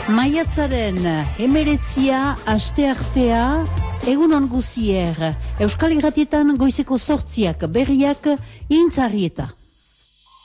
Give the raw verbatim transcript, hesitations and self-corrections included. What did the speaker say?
Maiatzaren hemeretzia asteartea egunon guzier. Euskal Irratietan goizeko sortziak berriak Intzarrieta.